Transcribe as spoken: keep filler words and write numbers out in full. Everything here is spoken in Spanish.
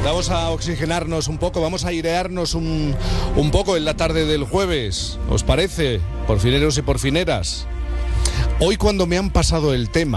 Vamos a oxigenarnos un poco, vamos a airearnos un, un poco en la tarde del jueves. ¿Os parece? Porfineros y porfineras. Hoy, cuando me han pasado el tema